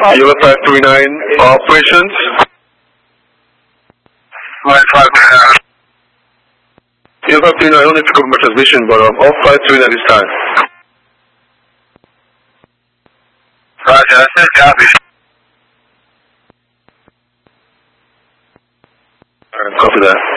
Euro 539 operations. 539. Euro 539, I don't need to cover my transmission, but off 539 this time. Roger, I said copy. Copy that.